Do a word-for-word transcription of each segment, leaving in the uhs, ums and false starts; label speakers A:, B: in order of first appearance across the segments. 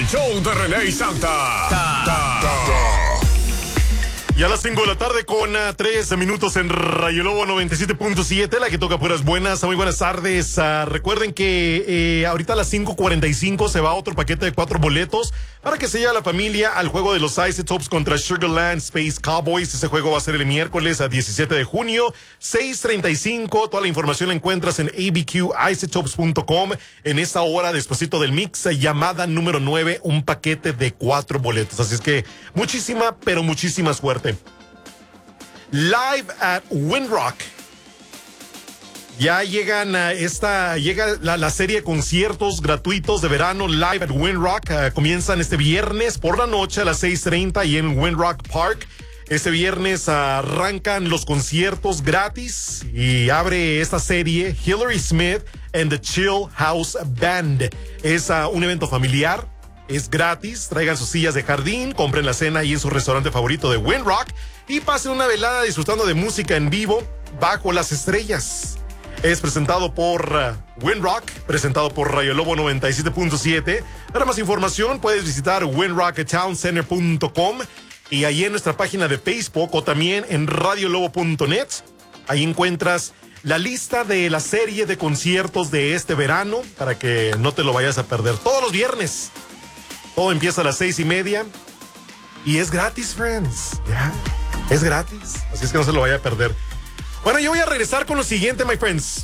A: show de René y Santa. Ta, ta, ta.
B: Y a las cinco de la tarde con uh, tres minutos en Rayo Lobo noventa y siete punto siete, la que toca puras buenas. Muy buenas tardes. Uh, recuerden que eh, ahorita a las cinco cuarenta y cinco se va otro paquete de cuatro boletos para que se lleve a la familia al juego de los Isotopes contra Sugarland Space Cowboys. Ese juego va a ser el miércoles a diecisiete de junio, seis treinta y cinco. Toda la información la encuentras en a b q isotopes punto com. En esta hora, despuesito del mix, llamada número nueve, un paquete de cuatro boletos. Así es que muchísima, pero muchísima suerte. Live at Windrock. Ya llegan a esta, llega la, la serie de conciertos gratuitos de verano Live at Windrock. Uh, comienzan este viernes por la noche a las seis treinta y en Windrock Park. Este viernes uh, arrancan los conciertos gratis y abre esta serie Hillary Smith and the Chill House Band. Es uh, un evento familiar. Es gratis, traigan sus sillas de jardín, compren la cena ahí en su restaurante favorito de Windrock y pasen una velada disfrutando de música en vivo bajo las estrellas. Es presentado por uh, Windrock, presentado por Rayo Lobo noventa y siete punto siete. Para más información puedes visitar windrock town center punto com y ahí en nuestra página de Facebook o también en radio lobo punto net. Ahí encuentras la lista de la serie de conciertos de este verano para que no te lo vayas a perder. Todos los viernes. Todo empieza a las seis y media y es gratis, friends. Ya, es gratis. Así es que no se lo vaya a perder. Bueno, yo voy a regresar con lo siguiente, my friends.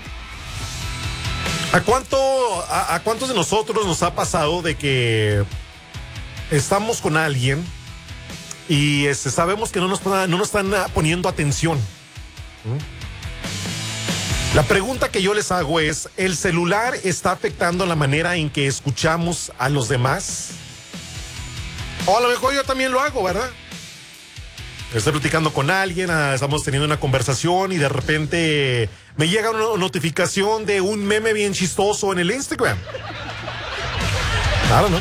B: ¿A cuánto, a, a cuántos de nosotros nos ha pasado de que estamos con alguien y este, sabemos que no nos, no nos están poniendo atención? ¿Mm? La pregunta que yo les hago es, ¿el celular está afectando la manera en que escuchamos a los demás? O a lo mejor yo también lo hago, ¿verdad? Estoy platicando con alguien, estamos teniendo una conversación y de repente me llega una notificación de un meme bien chistoso en el Instagram. Claro, ¿no?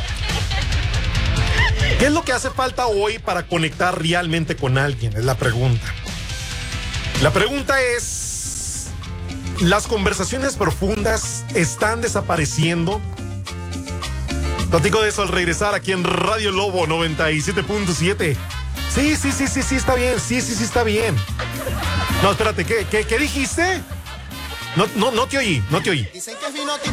B: ¿Qué es lo que hace falta hoy para conectar realmente con alguien? Es la pregunta. La pregunta es, ¿las conversaciones profundas están desapareciendo? Platico de eso al regresar aquí en Radio Lobo noventa y siete punto siete. Sí, sí, sí, sí, sí, está bien. Sí, sí, sí, está bien. No, espérate, ¿qué, qué, qué dijiste? No, no, no te oí, no te oí.